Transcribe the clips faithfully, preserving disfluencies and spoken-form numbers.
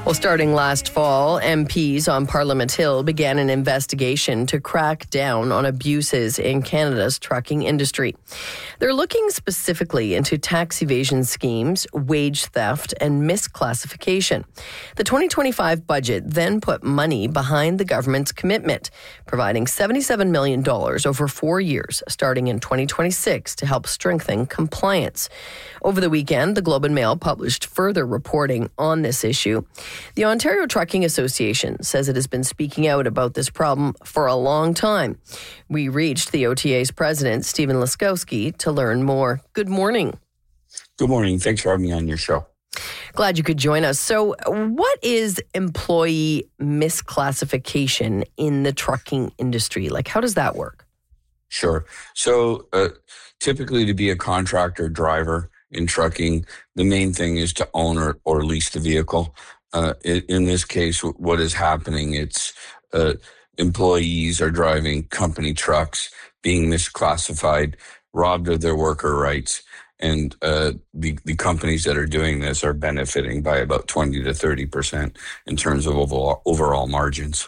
Well, starting last fall, M Ps on Parliament Hill began an investigation to crack down on abuses in Canada's trucking industry. They're looking specifically into tax evasion schemes, wage theft, and misclassification. The twenty twenty-five budget then put money behind the government's commitment, providing seventy-seven million dollars over four years, starting in twenty twenty-six, to help strengthen compliance. Over the weekend, the Globe and Mail published further reporting on this issue. The Ontario Trucking Association says it has been speaking out about this problem for a long time. We reached the O T A's president, Stephen Laskowski, to learn more. Good morning. Good morning. Thanks for having me on your show. Glad you could join us. So what is employee misclassification in the trucking industry? Like, how does that work? Sure. So uh, typically to be a contractor driver in trucking, the main thing is to own or, or lease the vehicle. Uh, in, in this case, what is happening, it's uh, employees are driving company trucks, being misclassified, robbed of their worker rights, and uh, the, the companies that are doing this are benefiting by about twenty to thirty percent in terms of overall, overall margins.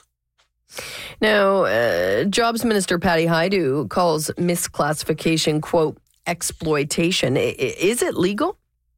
Now, uh, Jobs Minister Patty Hajdu calls misclassification, quote, exploitation. I- is it legal?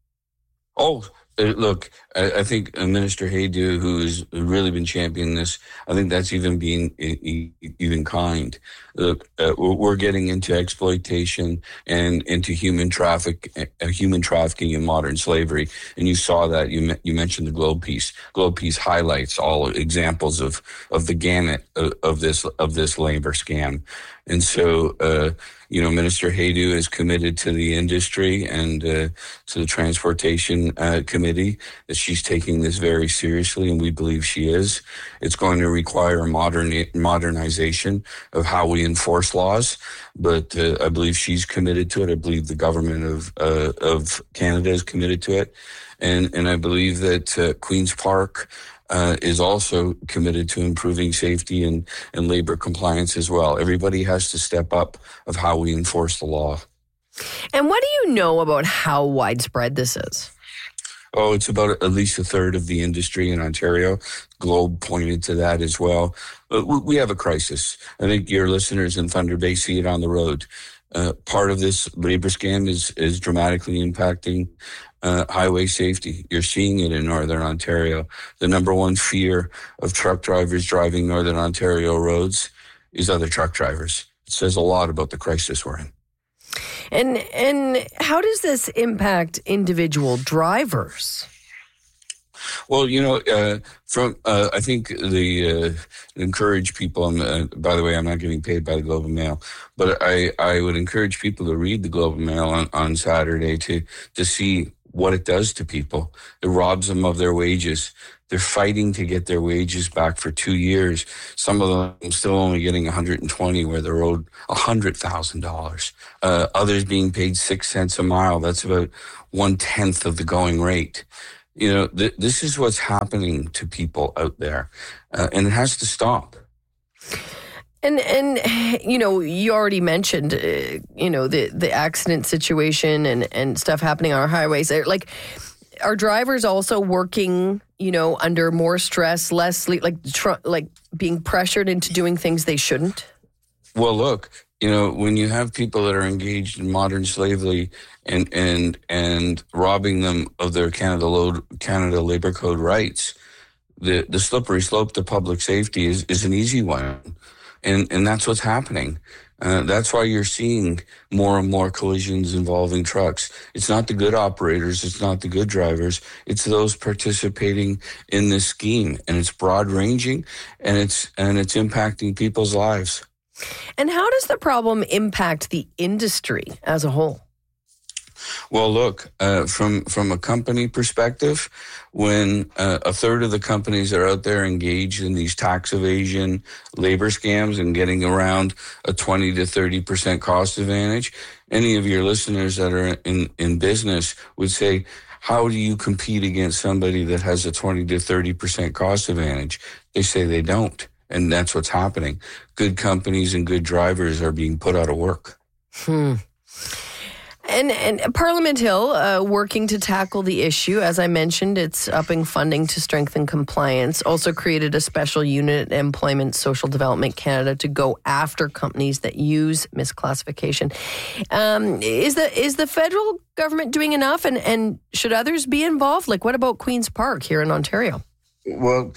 Oh, Uh, look, I, I think uh, Minister Hajdu, who has really been championing this, I think that's even being e- e- even kind. Look, uh, we're getting into exploitation and into human traffic, uh, human trafficking and modern slavery, and you saw that. You me- you mentioned the Globe piece. Globe piece highlights all examples of of the gamut of, of this of this labor scam, and so. Uh, You know, Minister Hajdu is committed to the industry and uh, to the Transportation uh, Committee that she's taking this very seriously, and we believe she is. It's going to require a modern modernization of how we enforce laws, but uh, I believe she's committed to it. I believe the government of uh, of Canada is committed to it, and and I believe that uh, Queen's Park Uh, is also committed to improving safety and, and labor compliance as well. Everybody has to step up of how we enforce the law. And what do you know about how widespread this is? Oh, it's about at least a third of the industry in Ontario. Globe pointed to that as well. But we have a crisis. I think your listeners in Thunder Bay see it on the road. Uh, part of this labor scam is, is dramatically impacting Uh, highway safety. You're seeing it in Northern Ontario. The number one fear of truck drivers driving Northern Ontario roads is other truck drivers. It says a lot about the crisis we're in. And and how does this impact individual drivers? Well, you know, uh, from uh, I think the uh, encourage people. Um, uh, by the way, I'm not getting paid by the Globe and Mail, but I, I would encourage people to read the Globe and Mail on, on Saturday to to see what it does to people. It robs them of their wages. They're fighting to get their wages back for two years. Some of them still only getting one hundred twenty where they're owed one hundred thousand dollars. Uh, others being paid six cents a mile. That's about one-tenth of the going rate. You know, th- this is what's happening to people out there, uh, and it has to stop. And, and you know, you already mentioned, uh, you know, the, the accident situation and, and stuff happening on our highways. Like, are drivers also working, you know, under more stress, less sleep, like, tr- like being pressured into doing things they shouldn't? Well, look, you know, when you have people that are engaged in modern slavery and and and robbing them of their Canada load, Canada Labor Code rights, the, the slippery slope to public safety is, is an easy one. And and that's what's happening. Uh, that's why you're seeing more and more collisions involving trucks. It's not the good operators. It's not the good drivers. It's those participating in this scheme, and it's broad ranging, and it's and it's impacting people's lives. And how does the problem impact the industry as a whole? Well, look, uh, from from a company perspective, when uh, a third of the companies are out there engaged in these tax evasion, labor scams, and getting around a twenty to thirty percent cost advantage, any of your listeners that are in, in business would say, how do you compete against somebody that has a twenty to thirty percent cost advantage? They say they don't. And that's what's happening. Good companies and good drivers are being put out of work. Hmm. And, and Parliament Hill uh, working to tackle the issue. As I mentioned, it's upping funding to strengthen compliance. Also created a special unit, Employment Social Development Canada, to go after companies that use misclassification. Um, is the is the federal government doing enough? And, and should others be involved? Like, what about Queen's Park here in Ontario? Well,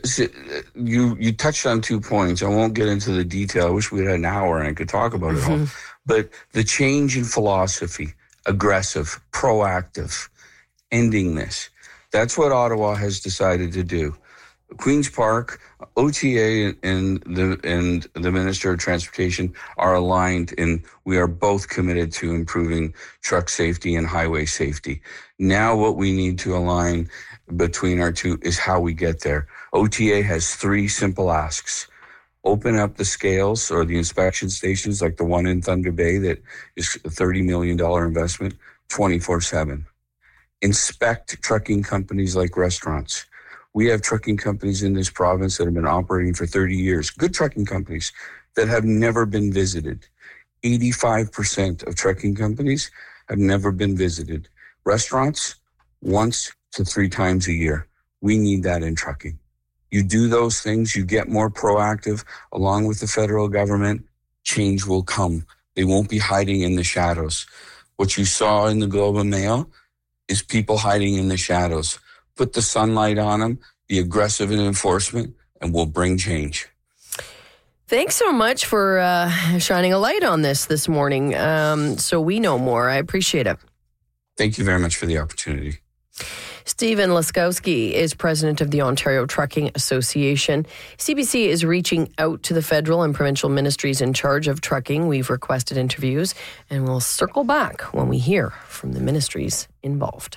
you you touched on two points. I won't get into the detail. I wish we had an hour and I could talk about it all. But the change in philosophy, aggressive, proactive, ending this, that's what Ottawa has decided to do. Queen's Park, O T A and the and the Minister of Transportation are aligned, and we are both committed to improving truck safety and highway safety. Now what we need to align between our two is how we get there. O T A has three simple asks. Open up the scales or the inspection stations like the one in Thunder Bay that is a thirty million dollars investment, twenty-four seven. Inspect trucking companies like restaurants. We have trucking companies in this province that have been operating for thirty years, good trucking companies that have never been visited. eighty-five percent of trucking companies have never been visited. Restaurants, once to three times a year. We need that in trucking. You do those things, you get more proactive along with the federal government, change will come. They won't be hiding in the shadows. What you saw in the Globe and Mail is people hiding in the shadows. Put the sunlight on them, be aggressive in enforcement, and we'll bring change. Thanks so much for uh, shining a light on this this morning, um, so we know more. I appreciate it. Thank you very much for the opportunity. Stephen Laskowski is president of the Ontario Trucking Association. C B C is reaching out to the federal and provincial ministries in charge of trucking. We've requested interviews, and we'll circle back when we hear from the ministries involved.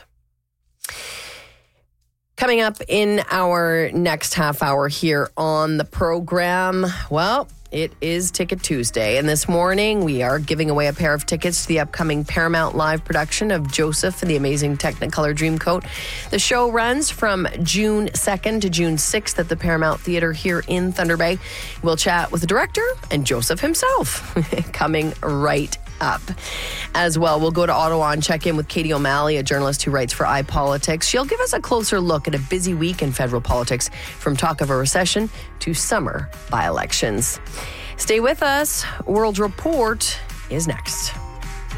Coming up in our next half hour here on the program, well, it is Ticket Tuesday, and this morning we are giving away a pair of tickets to the upcoming Paramount live production of Joseph and the Amazing Technicolor Dreamcoat. The show runs from June second to June sixth at the Paramount Theatre here in Thunder Bay. We'll chat with the director and Joseph himself coming right up. As well, we'll go to Ottawa and check in with Katie O'Malley, a journalist who writes for iPolitics. She'll give us a closer look at a busy week in federal politics, from talk of a recession to summer by-elections. Stay with us. World Report is next.